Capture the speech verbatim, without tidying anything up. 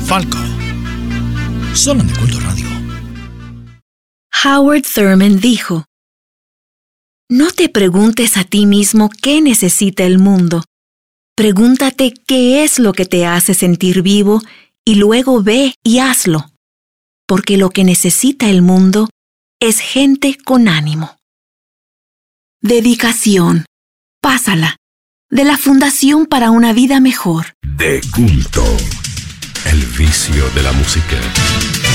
Falco. Solo en El Culto Radio. Howard Thurman dijo: no te preguntes a ti mismo qué necesita el mundo. Pregúntate qué es lo que te hace sentir vivo y luego ve y hazlo. Porque lo que necesita el mundo es gente con ánimo. Dedicación. Pásala. De la Fundación para una Vida Mejor. De Culto. El vicio de la música.